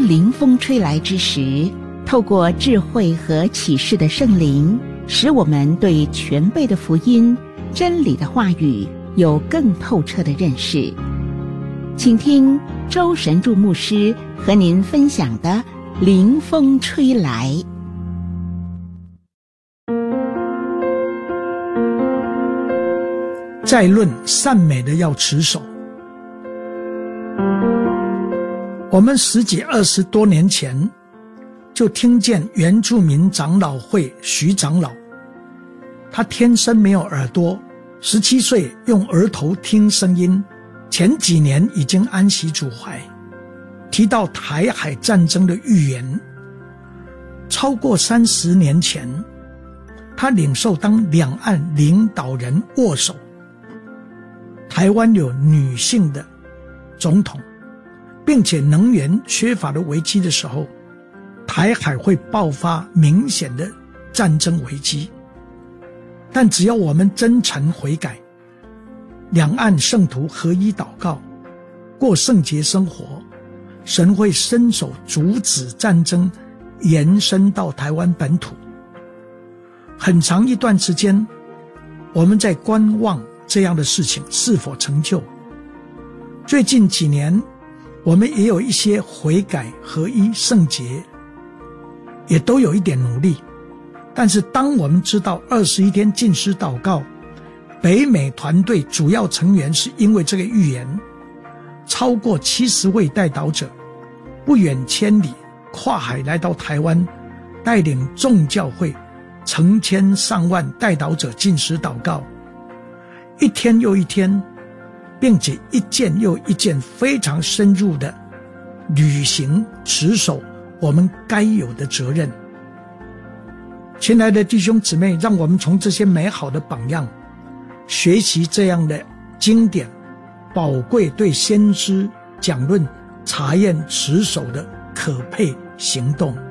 临风吹来之时，透过智慧和启示的圣灵，使我们对全备的福音、真理的话语有更透彻的认识。请听周神助牧师和您分享的临风吹来。 再论善美的要持守。我们10几20多年前就听见原住民长老会徐长老，他天生没有耳朵，17岁用额头听声音，前几年已经安息主怀，提到台海战争的预言。超过30年前，他领受当两岸领导人握手，台湾有女性的总统，并且能源缺乏的危机的时候，台海会爆发明显的战争危机。但只要我们真诚悔改，两岸圣徒合一祷告，过圣洁生活，神会伸手阻止战争延伸到台湾本土。很长一段时间，我们在观望这样的事情是否成就。最近几年，我们也有一些悔改、合一、圣洁，也都有一点努力。但是当我们知道21天禁食祷告，北美团队主要成员是因为这个预言，超过70位代祷者不远千里跨海来到台湾，带领众教会成千上万代祷者禁食祷告，一天又一天，并且一件又一件非常深入的履行持守我们该有的责任。亲爱的弟兄姊妹，让我们从这些美好的榜样学习这样的经典宝贵对先知讲论查验持守的可佩行动。